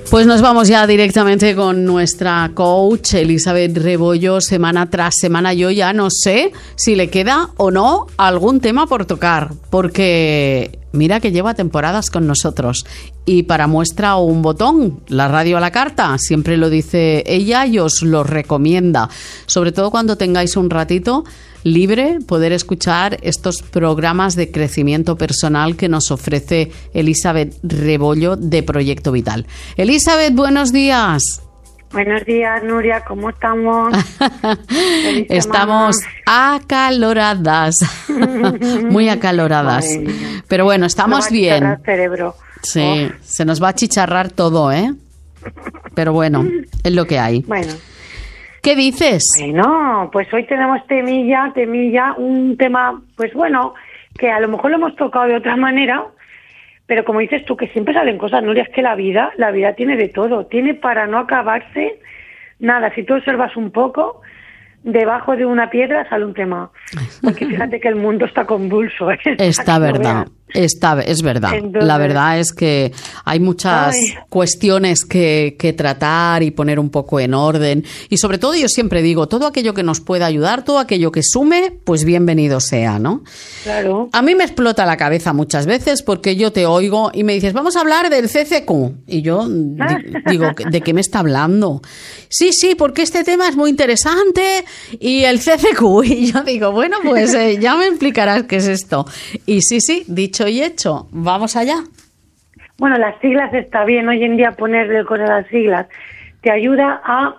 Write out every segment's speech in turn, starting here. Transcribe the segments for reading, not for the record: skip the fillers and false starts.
Pues nos vamos ya directamente con nuestra coach Elizabeth Rebollo, semana tras semana. Yo ya no sé si le queda o no algún tema por tocar, porque mira que lleva temporadas con nosotros. Y para muestra un botón, la radio a la carta, siempre lo dice ella y os lo recomienda. Sobre todo cuando tengáis un ratito libre, poder escuchar estos programas de crecimiento personal que nos ofrece Elizabeth Rebollo de Proyecto Vital. Elizabeth, buenos días. Buenos días, Nuria, ¿cómo estamos? Estamos acaloradas, muy acaloradas. Pero bueno, estamos bien. El cerebro. Sí, se nos va a chicharrar todo, ¿eh? Pero bueno, es lo que hay. Bueno. ¿Qué dices? Bueno, pues hoy tenemos temilla, un tema, pues bueno, que a lo mejor lo hemos tocado de otra manera, pero como dices tú, que siempre salen cosas, Nuria, es que la vida tiene de todo, tiene para no acabarse nada. Si tú observas un poco, debajo de una piedra sale un tema, porque fíjate que el mundo está convulso. Está verdad. Es verdad. Entonces, la verdad es que hay muchas cuestiones que tratar y poner un poco en orden. Y sobre todo, yo siempre digo, todo aquello que nos pueda ayudar, todo aquello que sume, pues bienvenido sea, ¿no? Claro. A mí me explota la cabeza muchas veces porque yo te oigo y me dices, vamos a hablar del CCQ. Y yo digo, ¿de qué me está hablando? Sí, porque este tema es muy interesante y el CCQ. Y yo digo, bueno, pues ya me explicarás qué es esto. Y sí, dicho y hecho, vamos allá. Bueno, las siglas está bien, hoy en día ponerle cosas a las siglas te ayuda a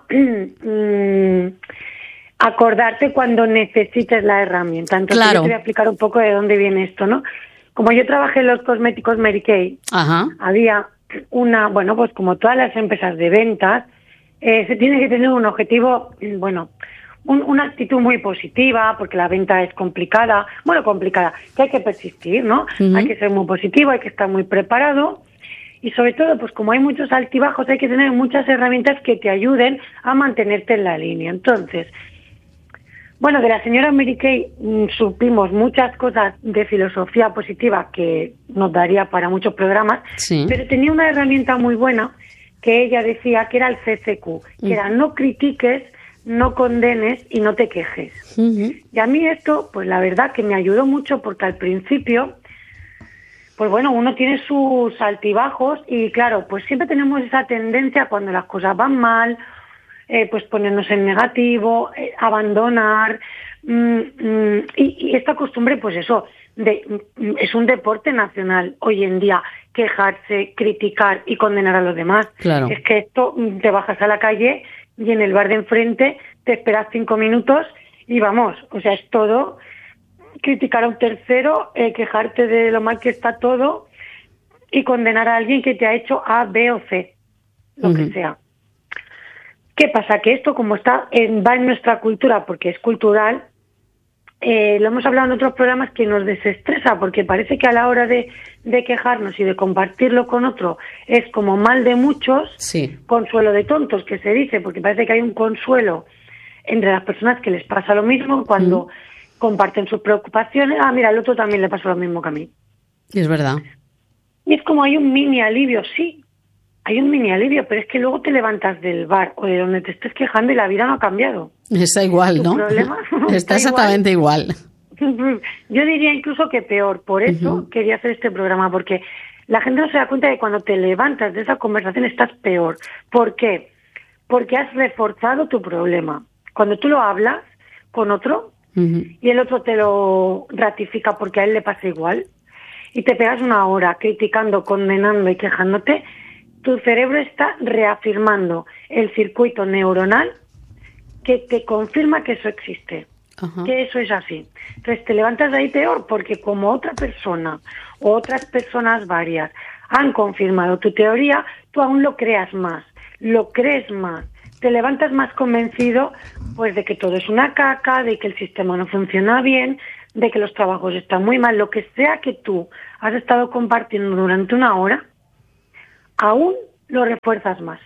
acordarte cuando necesites la herramienta. Entonces claro. Yo te voy a explicar un poco de dónde viene esto, ¿no? Como yo trabajé en los cosméticos Mary Kay, había bueno, pues como todas las empresas de ventas, se tiene que tener un objetivo, bueno, una actitud muy positiva, porque la venta es complicada, que hay que persistir, ¿no? Uh-huh. Hay que ser muy positivo, hay que estar muy preparado y sobre todo, pues como hay muchos altibajos, hay que tener muchas herramientas que te ayuden a mantenerte en la línea. Entonces, bueno, de la señora Mary Kay supimos muchas cosas de filosofía positiva que nos daría para muchos programas, sí. Pero tenía una herramienta muy buena que ella decía que era el CCQ, que era no critiques, no condenes y no te quejes. Uh-huh. Y a mí esto, pues la verdad que me ayudó mucho porque al principio, pues bueno, uno tiene sus altibajos y claro, pues siempre tenemos esa tendencia cuando las cosas van mal, pues ponernos en negativo, abandonar, y esta costumbre, pues eso, es un deporte nacional hoy en día, quejarse, criticar y condenar a los demás. Claro. Es que esto, te bajas a la calle y en el bar de enfrente te esperas 5 minutos y vamos, o sea, es todo criticar a un tercero, quejarte de lo mal que está todo y condenar a alguien que te ha hecho A, B o C, lo que sea. ¿Qué pasa? Que esto, como va en nuestra cultura, porque es cultural, lo hemos hablado en otros programas, que nos desestresa, porque parece que a la hora de quejarnos y de compartirlo con otro es como mal de muchos, sí. Consuelo de tontos, que se dice, porque parece que hay un consuelo entre las personas que les pasa lo mismo cuando comparten sus preocupaciones. Ah, mira, al otro también le pasa lo mismo que a mí. Es verdad. Y es como hay un mini alivio, sí. Hay un mini alivio, pero es que luego te levantas del bar o de donde te estés quejando y la vida no ha cambiado. Está igual, ¿no? Problema está exactamente igual. Yo diría incluso que peor. Por eso quería hacer este programa, porque la gente no se da cuenta de que cuando te levantas de esa conversación estás peor. ¿Por qué? Porque has reforzado tu problema. Cuando tú lo hablas con otro y el otro te lo ratifica porque a él le pasa igual y te pegas una hora criticando, condenando y quejándote, tu cerebro está reafirmando el circuito neuronal que te confirma que eso existe, que eso es así. Entonces te levantas de ahí peor porque como otra persona o otras personas varias han confirmado tu teoría, tú aún lo creas más, lo crees más. Te levantas más convencido pues de que todo es una caca, de que el sistema no funciona bien, de que los trabajos están muy mal, lo que sea que tú has estado compartiendo durante una hora, aún lo refuerzas más.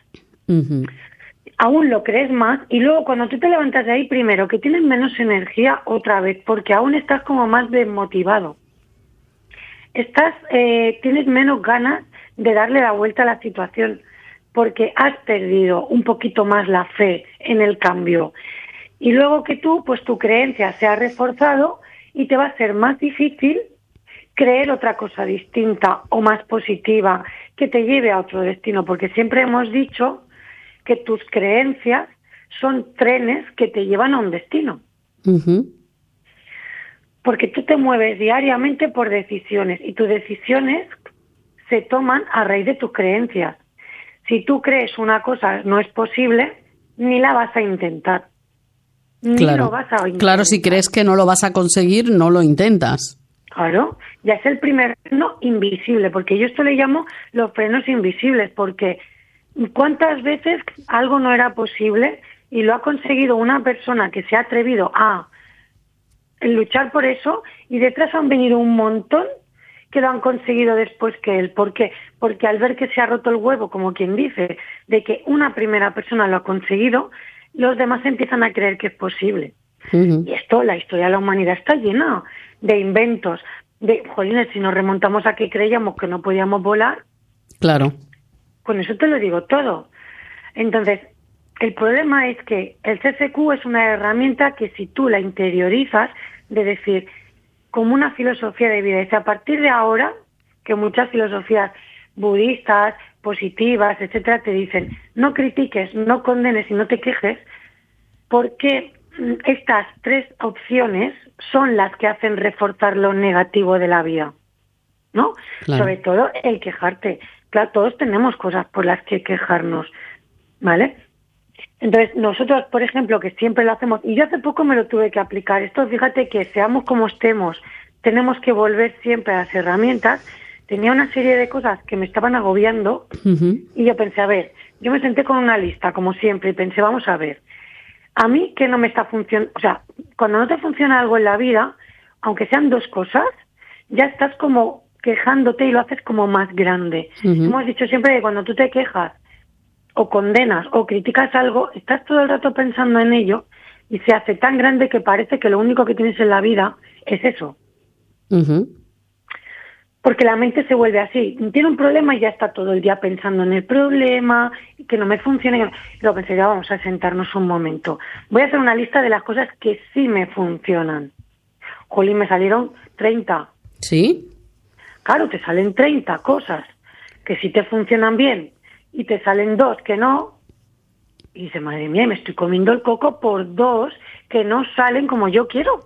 Aún lo crees más y luego cuando tú te levantas de ahí, primero que tienes menos energía otra vez porque aún estás como más desmotivado. Tienes menos ganas de darle la vuelta a la situación. porque has perdido un poquito más la fe en el cambio. Y luego que tú, pues tu creencia se ha reforzado y te va a ser más difícil creer otra cosa distinta o más positiva que te lleve a otro destino, porque siempre hemos dicho que tus creencias son trenes que te llevan a un destino. Uh-huh. Porque tú te mueves diariamente por decisiones y tus decisiones se toman a raíz de tus creencias. Si tú crees una cosa no es posible, ni la vas a intentar. Claro, claro, si crees que no lo vas a conseguir, no lo intentas. Claro, ya es el primer freno invisible, porque yo esto le llamo los frenos invisibles, porque ¿cuántas veces algo no era posible y lo ha conseguido una persona que se ha atrevido a luchar por eso y detrás han venido un montón que lo han conseguido después que él? ¿Por qué? Porque al ver que se ha roto el huevo, como quien dice, de que una primera persona lo ha conseguido, los demás empiezan a creer que es posible. Uh-huh. Y esto, la historia de la humanidad está llena de inventos, de, jolines, si nos remontamos a que creíamos que no podíamos volar. Claro. Con eso te lo digo todo. Entonces, el problema es que el CCQ es una herramienta que si tú la interiorizas, de decir, como una filosofía de vida, y a partir de ahora, que muchas filosofías budistas, positivas, etcétera, te dicen, no critiques, no condenes y no te quejes, porque estas tres opciones son las que hacen reforzar lo negativo de la vida, ¿no? Claro. Sobre todo el quejarte. Claro, todos tenemos cosas por las que quejarnos, ¿vale? Entonces, nosotros, por ejemplo, que siempre lo hacemos, y yo hace poco me lo tuve que aplicar, esto, fíjate que seamos como estemos, tenemos que volver siempre a las herramientas. Tenía una serie de cosas que me estaban agobiando, uh-huh, y yo pensé, a ver, yo me senté con una lista, como siempre, y pensé, vamos a ver, a mí que no me está funcionando, o sea, cuando no te funciona algo en la vida, aunque sean dos cosas, ya estás como quejándote y lo haces como más grande. Uh-huh. Hemos dicho siempre que cuando tú te quejas o condenas o criticas algo, estás todo el rato pensando en ello y se hace tan grande que parece que lo único que tienes en la vida es eso. Uh-huh. Porque la mente se vuelve así, tiene un problema y ya está todo el día pensando en el problema, que no me funcione. Y luego pensé, ya vamos a sentarnos un momento. Voy a hacer una lista de las cosas que sí me funcionan. Jolín, me salieron 30. ¿Sí? Claro, te salen 30 cosas que sí te funcionan bien y te salen 2 que no. Y dice, madre mía, me estoy comiendo el coco por 2 que no salen como yo quiero.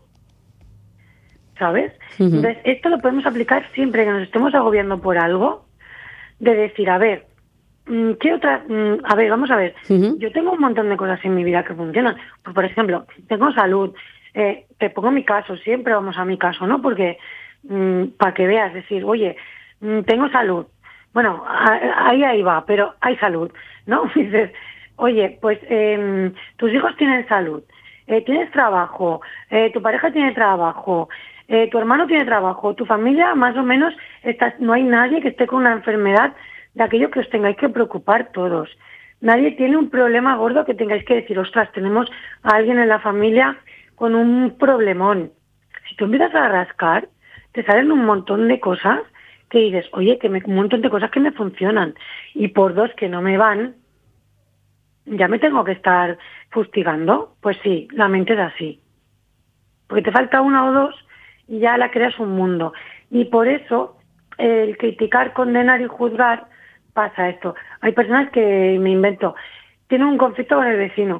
¿Sabes? Uh-huh. Entonces, esto lo podemos aplicar siempre que nos estemos agobiando por algo, de decir, a ver, ¿qué otra? A ver, vamos a ver, uh-huh, yo tengo un montón de cosas en mi vida que funcionan. Pues, por ejemplo, tengo salud, te pongo mi caso, siempre vamos a mi caso, ¿no? Porque, para que veas, decir, oye, tengo salud. Bueno, ahí va, pero hay salud, ¿no? Dices, oye, pues tus hijos tienen salud, tienes trabajo, tu pareja tiene trabajo, tu hermano tiene trabajo, tu familia más o menos, no hay nadie que esté con una enfermedad de aquello que os tengáis que preocupar todos. Nadie tiene un problema gordo que tengáis que decir, ostras, tenemos a alguien en la familia con un problemón. Si tú empiezas a rascar, te salen un montón de cosas que dices, oye, un montón de cosas que me funcionan y por 2 que no me van, ya me tengo que estar fustigando. Pues sí, la mente es así. Porque te falta 1 o 2 y ya la creas un mundo. Y por eso, el criticar, condenar y juzgar, pasa esto. Hay personas que, me invento, tienen un conflicto con el vecino.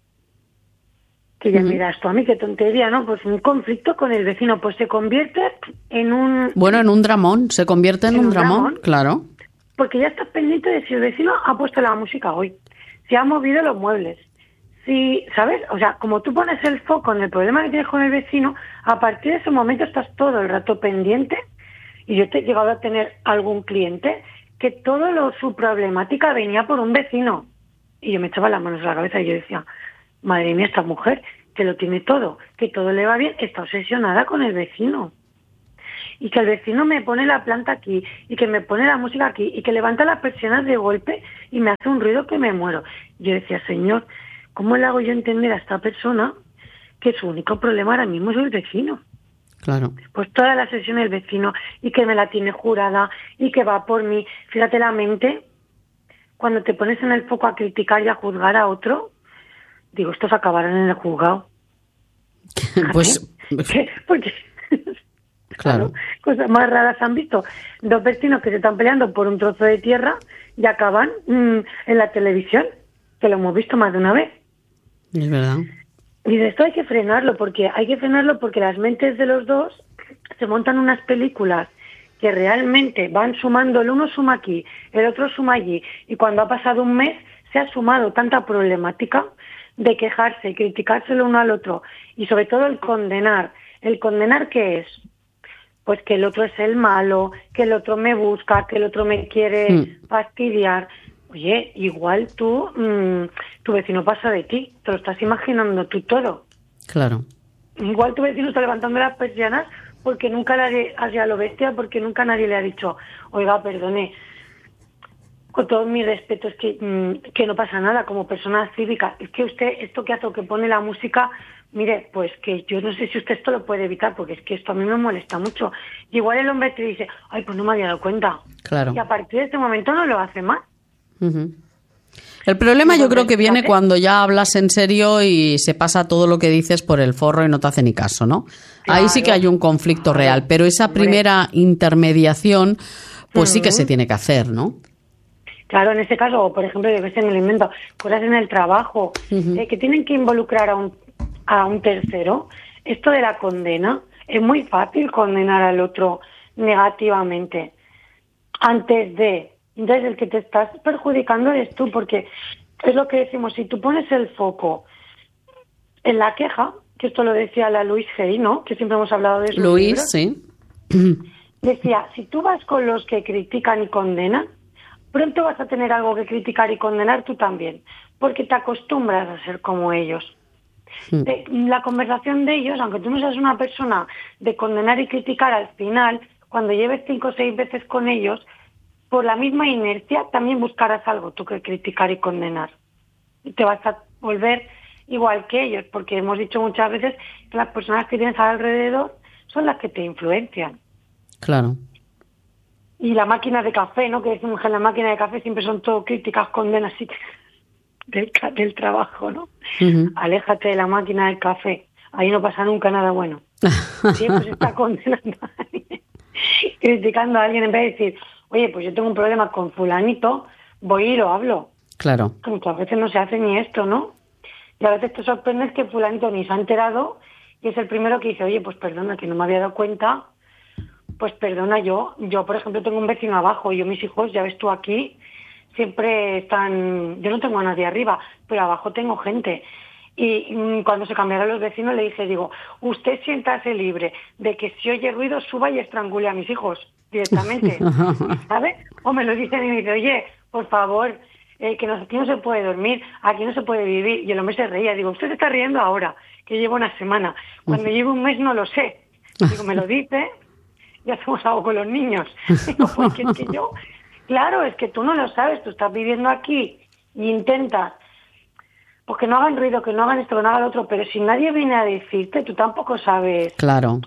Que ya miras tú, a mí qué tontería, ¿no? Pues un conflicto con el vecino, pues se convierte en un... Bueno, en un dramón, se convierte en un dramón, claro. Porque ya estás pendiente de si el vecino ha puesto la música hoy, si ha movido los muebles, si, ¿sabes? O sea, como tú pones el foco en el problema que tienes con el vecino, a partir de ese momento estás todo el rato pendiente. Y yo he llegado a tener algún cliente que su problemática venía por un vecino. Y yo me echaba las manos a la cabeza y yo decía, madre mía, esta mujer que lo tiene todo, que todo le va bien, está obsesionada con el vecino. Y que el vecino me pone la planta aquí, y que me pone la música aquí, y que levanta las persianas de golpe y me hace un ruido que me muero. Yo decía, señor, ¿cómo le hago yo entender a esta persona que su único problema ahora mismo es el vecino? Claro. Pues toda la sesión el vecino, y que me la tiene jurada, y que va por mí. Fíjate la mente, cuando te pones en el foco a criticar y a juzgar a otro, digo, estos acabarán en el juzgado. Pues... Porque... Claro. Cosas más raras han visto. 2 vecinos que se están peleando por un trozo de tierra y acaban en la televisión, que lo hemos visto más de una vez. Es verdad. Y de esto hay que frenarlo porque las mentes de los dos se montan unas películas que realmente van sumando, el uno suma aquí, el otro suma allí, y cuando ha pasado un mes se ha sumado tanta problemática de quejarse y criticarse el uno al otro, y sobre todo el condenar. ¿El condenar qué es? Pues que el otro es el malo, que el otro me busca, que el otro me quiere fastidiar. Oye, igual tú, tu vecino pasa de ti, te lo estás imaginando tú todo. Claro. Igual tu vecino está levantando las persianas porque nunca nadie, hacia lo bestia, porque nunca nadie le ha dicho, oiga, perdone, con todo mi respeto, es que no pasa nada como persona cívica. Es que usted, esto que hace, que pone la música, mire, pues que yo no sé si usted esto lo puede evitar, porque es que esto a mí me molesta mucho. Y igual el hombre te dice, ay, pues no me había dado cuenta. Claro. Y a partir de este momento no lo hace más. Uh-huh. El problema yo creo que viene cuando ya hablas en serio y se pasa todo lo que dices por el forro y no te hace ni caso, ¿no? Claro. Ahí sí que hay un conflicto real, pero esa primera intermediación, pues sí que se tiene que hacer, ¿no? Claro, en este caso, por ejemplo, yo que sé, me lo invento, cosas en el trabajo, que tienen que involucrar a un tercero. Esto de la condena, es muy fácil condenar al otro negativamente antes de... Entonces, el que te estás perjudicando eres tú, porque es lo que decimos, si tú pones el foco en la queja, que esto lo decía la Louise Hay, ¿no? Que siempre hemos hablado de eso. Louise, sí. Decía, si tú vas con los que critican y condenan, pronto vas a tener algo que criticar y condenar tú también, porque te acostumbras a ser como ellos. La conversación de ellos, aunque tú no seas una persona de condenar y criticar, al final, cuando lleves 5 o 6 veces con ellos, por la misma inercia también buscarás algo tú que criticar y condenar. Y te vas a volver igual que ellos, porque hemos dicho muchas veces que las personas que tienes alrededor son las que te influencian. Claro. Y la máquina de café, ¿no? Que decimos que en la máquina de café siempre son todo críticas, condenas y del trabajo, ¿no? Uh-huh. Aléjate de la máquina del café. Ahí no pasa nunca nada bueno. Siempre se está condenando a alguien, criticando a alguien, en vez de decir, oye, pues yo tengo un problema con fulanito, voy y lo hablo. Claro. Que muchas veces no se hace ni esto, ¿no? Y a veces te sorprendes que fulanito ni se ha enterado y es el primero que dice, oye, pues perdona, que no me había dado cuenta. Pues perdona, yo por ejemplo tengo un vecino abajo y yo mis hijos, ya ves tú aquí, siempre están, yo no tengo a nadie arriba, pero abajo tengo gente. Y cuando se cambiaron los vecinos le dije, digo, usted siéntase libre de que si oye ruido suba y estrangule a mis hijos directamente, ¿sabes? O me lo dicen y me dicen, oye, por favor, que aquí no se puede dormir, aquí no se puede vivir. Y el hombre se reía, digo, usted se está riendo ahora, que llevo una semana, cuando llevo un mes no lo sé. Digo, me lo dice... y hacemos algo con los niños. Digo, porque es que yo, claro, es que tú no lo sabes, tú estás viviendo aquí y intentas, pues que no hagan ruido, que no hagan esto, que no hagan lo otro, pero si nadie viene a decirte, tú tampoco sabes. Claro.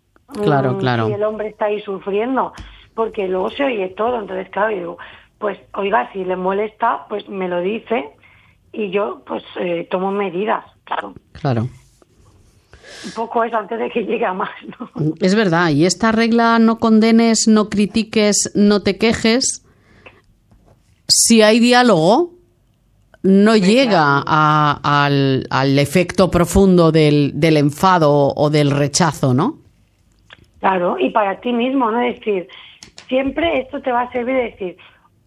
Si el hombre está ahí sufriendo, porque luego se oye todo, entonces claro, yo digo, pues oiga, si le molesta, pues me lo dice y yo pues tomo medidas, claro. Claro. Un poco eso antes de que llegue a más, ¿no? Es verdad, y esta regla no condenes, no critiques, no te quejes, si hay diálogo, no llega al efecto profundo del enfado o del rechazo, ¿no? Claro, y para ti mismo, ¿no? Es decir, siempre esto te va a servir de decir,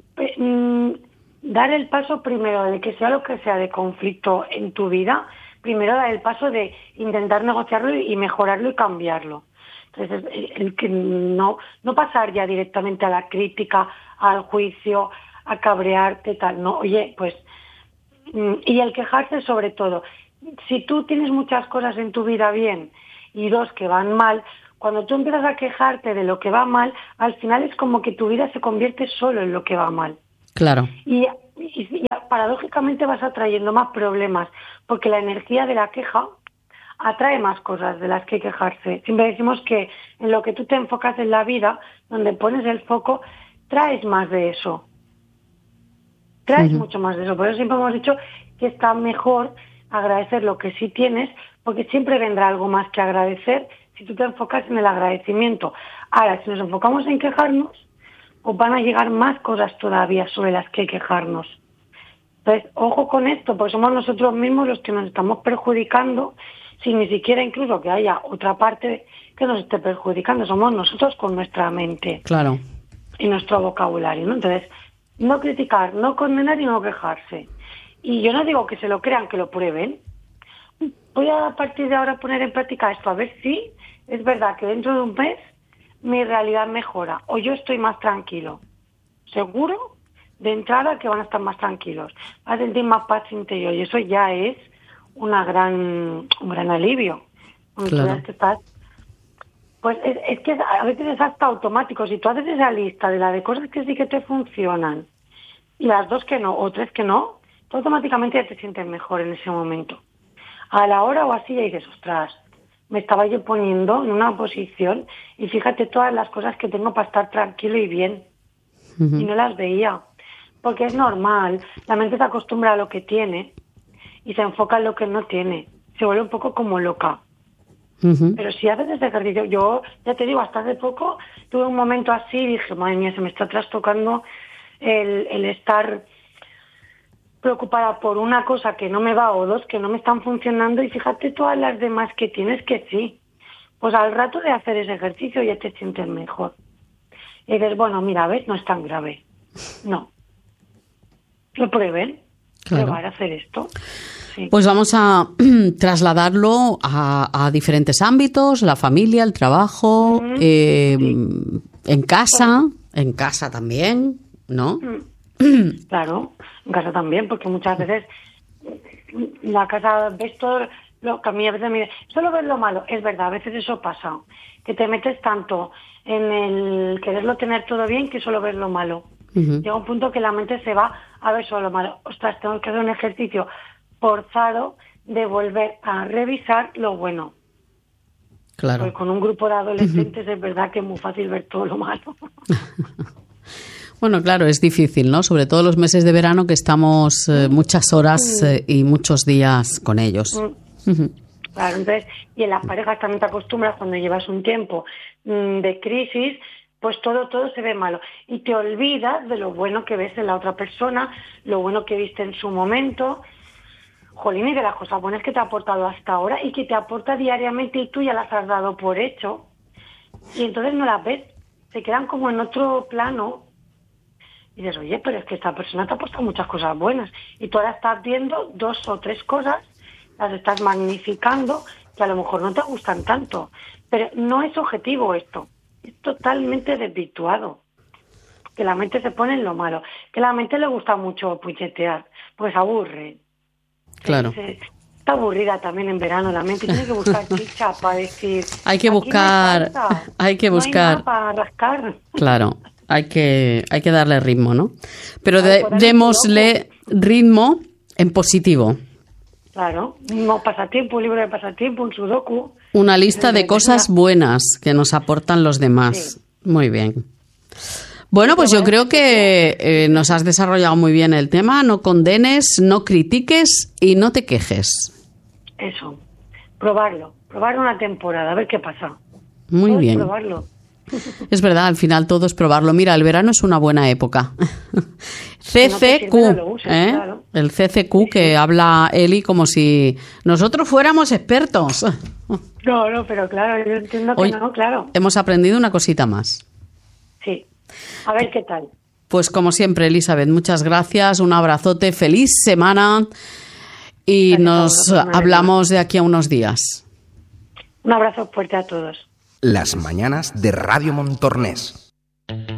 dar el paso primero de que sea lo que sea de conflicto en tu vida, primero dar el paso de intentar negociarlo y mejorarlo y cambiarlo. Entonces, el que no pasar ya directamente a la crítica, al juicio, a cabrearte, tal, no, oye, pues, y el quejarse sobre todo. Si tú tienes muchas cosas en tu vida bien y 2 que van mal, cuando tú empiezas a quejarte de lo que va mal, al final es como que tu vida se convierte solo en lo que va mal. Claro. Y paradójicamente vas atrayendo más problemas, porque la energía de la queja atrae más cosas de las que quejarse. Siempre decimos que en lo que tú te enfocas en la vida, donde pones el foco, traes más de eso. traes mucho más de eso. Por eso siempre hemos dicho que está mejor agradecer lo que sí tienes, porque siempre vendrá algo más que agradecer si tú te enfocas en el agradecimiento. Ahora, si nos enfocamos en quejarnos, pues van a llegar más cosas todavía sobre las que quejarnos. Entonces, ojo con esto, porque somos nosotros mismos los que nos estamos perjudicando, sin ni siquiera incluso que haya otra parte que nos esté perjudicando. Somos nosotros con nuestra mente. Claro. Y nuestro vocabulario, ¿no? Entonces, no criticar, no condenar y no quejarse. Y yo no digo que se lo crean, que lo prueben. Voy a partir de ahora poner en práctica esto, a ver si es verdad que dentro de un mes mi realidad mejora o yo estoy más tranquilo. Seguro de entrada que van a estar más tranquilos, van a sentir más paz interior y eso ya es un gran alivio. Claro. Pues es que a veces es hasta automático. Si tú haces esa lista de cosas que sí que te funcionan y las 2 que no o 3 que no, tú automáticamente ya te sientes mejor en ese momento. A la hora o así ya dices, ostras, me estaba yo poniendo en una posición y fíjate todas las cosas que tengo para estar tranquilo y bien. Y no las veía. Porque es normal, la mente se acostumbra a lo que tiene y se enfoca en lo que no tiene. Se vuelve un poco como loca. Pero si haces ese ejercicio, yo ya te digo, hasta hace poco tuve un momento así y dije, madre mía, se me está trastocando el estar preocupada por una cosa que no me va o 2 que no me están funcionando y fíjate todas las demás que tienes que sí. Pues al rato de hacer ese ejercicio ya te sientes mejor. Y dices, bueno, mira, ves, no es tan grave. No. Lo prueben. Claro. Probar a hacer esto. Sí. Pues vamos a trasladarlo a diferentes ámbitos, la familia, el trabajo, en casa también, ¿no? Claro, en casa también, porque muchas veces la casa ves todo lo que a mí a veces me dice, solo ves lo malo. Es verdad, a veces eso pasa, que te metes tanto en el quererlo tener todo bien que solo ves lo malo. Llega un punto que la mente se va a ver solo lo malo. Ostras, tengo que hacer un ejercicio forzado de volver a revisar lo bueno. Claro. Porque con un grupo de adolescentes es verdad que es muy fácil ver todo lo malo. Bueno, claro, es difícil, ¿no? Sobre todo los meses de verano que estamos muchas horas y muchos días con ellos. Claro, entonces, y en las parejas también te acostumbras cuando llevas un tiempo de crisis, pues todo se ve malo. Y te olvidas de lo bueno que ves en la otra persona, lo bueno que viste en su momento, jolín, y de las cosas buenas que te ha aportado hasta ahora y que te aporta diariamente y tú ya las has dado por hecho. Y entonces no las ves, se quedan como en otro plano. Y dices, oye, pero es que esta persona te ha aportado muchas cosas buenas. Y tú ahora estás viendo 2 o 3 cosas, las estás magnificando, que a lo mejor no te gustan tanto. Pero no es objetivo esto. Es totalmente desvirtuado. Que la mente se pone en lo malo. Que a la mente le gusta mucho puñetear, pues aburre. Claro. Está aburrida también en verano la mente. Tiene que buscar chicha para decir... Hay que buscar... No hay que buscar... No hay nada para rascar. Claro. Hay que darle ritmo, ¿no? Pero démosle ritmo en positivo. Claro, un pasatiempo, un libro de pasatiempo, un sudoku. Una lista de cosas buenas que nos aportan los demás. Sí. Muy bien. Bueno, pues yo creo que nos has desarrollado muy bien el tema. No condenes, no critiques y no te quejes. Eso, probar una temporada, a ver qué pasa. Muy bien. Probarlo. Es verdad, al final todo es probarlo. Mira, el verano es una buena época. CCQ, claro. El CCQ que habla Eli como si nosotros fuéramos expertos. No, pero claro, yo entiendo que no, claro. Hemos aprendido una cosita más. Sí, a ver qué tal. Pues como siempre, Elizabeth, muchas gracias, un abrazote, feliz semana y gracias nos hablamos de aquí a unos días. Un abrazo fuerte a todos. Las mañanas de Radio Montornés.